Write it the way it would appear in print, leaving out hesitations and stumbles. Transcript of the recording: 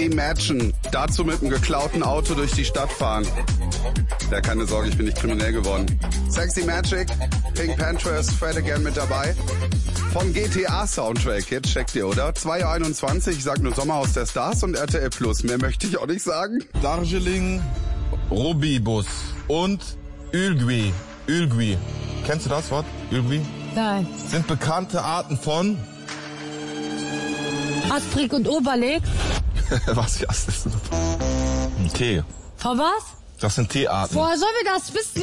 Imagine. Dazu mit einem geklauten Auto durch die Stadt fahren. Ja, keine Sorge, ich bin nicht kriminell geworden. Sexy Magic, Pink Panthers, Fred Again mit dabei. Vom GTA-Soundtrack, jetzt checkt ihr, oder? 2.21 Uhr, ich sag nur Sommerhaus der Stars und RTL Plus. Mehr möchte ich auch nicht sagen. Darjeeling, Robibus und Ülgü. Ülgü. Kennst du das Wort? Ülgü? Nein. Sind bekannte Arten von... Astrid und Oberleg. Was ist das? Ein Tee. Von was? Das sind Teearten. Woher sollen wir das wissen?